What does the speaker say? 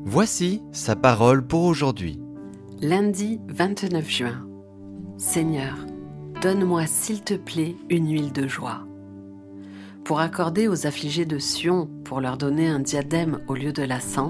Voici sa parole pour aujourd'hui. Lundi 29 juin. Seigneur, donne-moi s'il te plaît une huile de joie. Pour accorder aux affligés de Sion, pour leur donner un diadème au lieu de la cendre,